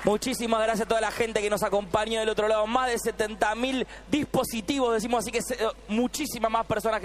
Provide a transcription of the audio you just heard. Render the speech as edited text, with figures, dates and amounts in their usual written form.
Muchísimas gracias a toda la gente que nos acompañó del otro lado. Más de 70.000 dispositivos, decimos así que muchísimas más personas que